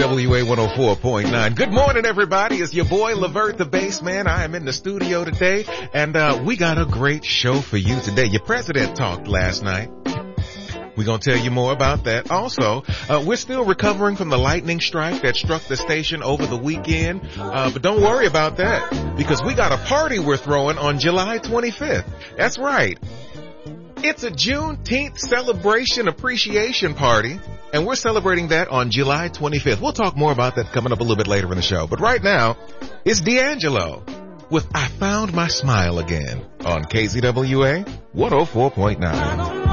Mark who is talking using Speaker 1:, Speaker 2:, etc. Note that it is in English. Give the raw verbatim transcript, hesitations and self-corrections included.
Speaker 1: W A one oh four point nine. Good morning, everybody. It's your boy, Levert the Bassman. I am in the studio today, and uh we got a great show for you today. Your president talked last night. We're going to tell you more about that. Also, uh, we're still recovering from the lightning strike that struck the station over the weekend. Uh, but don't worry about that, because we got a party we're throwing on July twenty-fifth. That's right. It's a Juneteenth celebration appreciation party, and we're celebrating that on July twenty-fifth. We'll talk more about that coming up a little bit later in the show. But right now, it's D'Angelo with I Found My Smile Again on K Z W A one oh four point nine.